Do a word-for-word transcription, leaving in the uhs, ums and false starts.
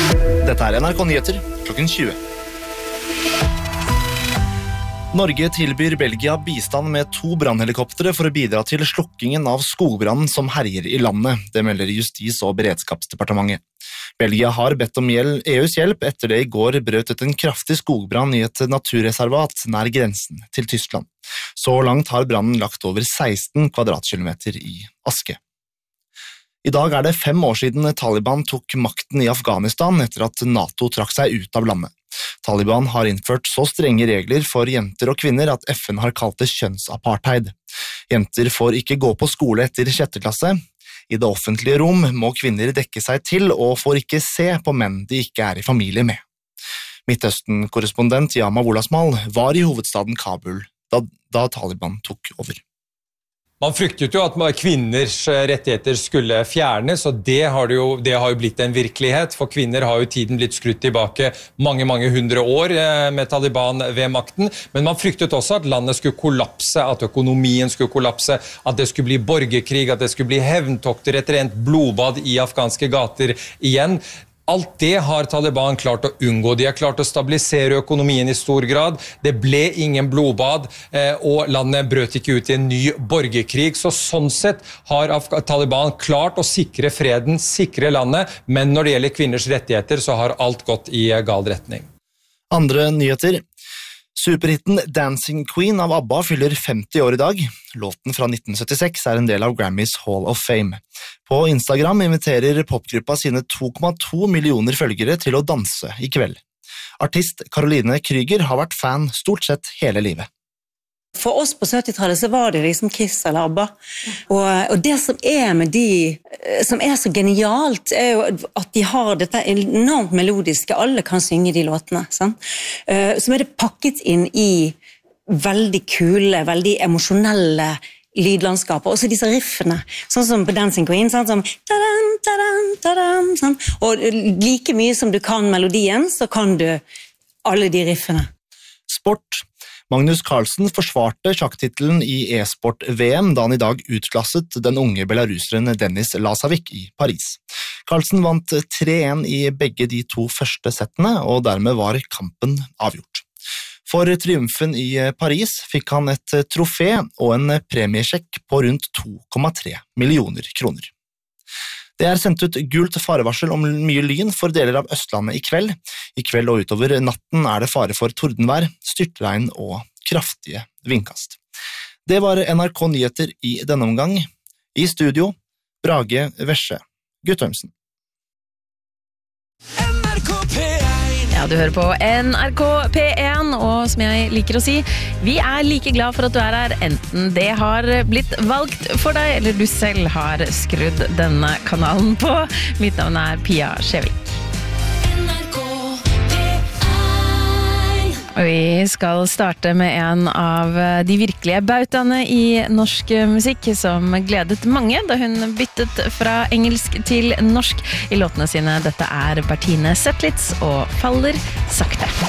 Dette er N R K Nyheter, klokken tjue. Norge tilbyr Belgia bistand med to brannhelikoptere for å bidra til slukkingen av skogbrannen som herjer i landet, det melder Justis- og beredskapsdepartementet. Belgia har bedt om E U's hjelp etter det i går brøt ut en kraftig skogbrann i et naturreservat nær grensen til Tyskland. Så langt har brannen lagt over seksten kvadratkilometer i aske. I dag er det fem år siden Taliban tok makten i Afghanistan etter at NATO trakk seg ut av landet. Taliban har innført så strenge regler for jenter og kvinner at F N har kalt det kjønnsapartheid. Jenter får ikke gå på skole etter sjette klasse. I det offentlige rom må kvinner dekke seg til og får ikke se på menn de ikke er i familie med. Midtøsten-korrespondent Yama Wolasmal var i hovedstaden Kabul da, da Taliban tok over. Man fryktet jo at kvinners rettigheter skulle fjernes, og det har, det, jo, det har jo blitt en virkelighet, for kvinner har jo tiden blitt skrutt tilbake mange, mange hundre år med Taliban ved makten, men man fryktet også at landet skulle kollapse, at økonomien skulle kollapse, at det skulle bli borgerkrig, at det skulle bli hevntokter, et rent blodbad i afghanske gater igjen. Alt det har Taliban klart å unngå. De har klart å stabilisere økonomien i stor grad. Det ble ingen blodbad, og landet brøt ikke ut i en ny borgerkrig. Så sånn sett har Taliban klart å sikre freden, sikre landet, men når det gjelder kvinners rettigheter, så har alt gått i gal retning. Andre nyheter. Superhitten Dancing Queen av ABBA fyller femti år i dag. Låten fra nitten syttiseks er en del av Grammys Hall of Fame. På Instagram inviterer popgruppa sine to komma to millioner følgere til å danse i kveld. Artist Caroline Krüger har vært fan stort sett hele livet. For oss på syttitallet så var det liksom Kiss eller ABBA, og, og det som er med de, som er så genialt, er jo at de har dette enormt melodiske, alle kan synge de låtene, sant? Uh, som er det pakket inn i veldig kule, veldig emosjonelle lydlandskaper, også disse riffene, sånn som på Dancing Queen, sånn som ta-dam, ta-dam, ta-dam, sånn. Og like mye som du kan melodien, så kan du alle de riffene. Sport. Magnus Carlsen forsvarte sjakktitelen i e-sport-V M da han i dag utklasset den unge belaruseren Denis Lasavic i Paris. Carlsen vant tre én i begge de to første settene, og dermed var kampen avgjort. For triumfen i Paris fikk han et trofé og en premiesjekk på rundt to komma tre millioner kroner. Det er sendt ut gult farevarsel om mye lyn for deler av Østlandet i kveld. I kveld og utover natten er det fare for tordenvær, styrtregn og kraftige vindkast. Det var N R K Nyheter i denne omgang. I studio, Brage Vesje Guttormsen. Ja, du hører på N R K P én, og som jeg liker å si, vi er like glad for at du er her, enten det har blitt valgt for deg, eller du selv har skrudd denne kanalen på. Mitt navn er Pia Skjevik. Og vi skal starte med en av de virkelige bautaene i norsk musikk som gledet mange da hun byttet fra engelsk til norsk i låtene sine. Dette er Bertine Zetlitz og Faller sakte.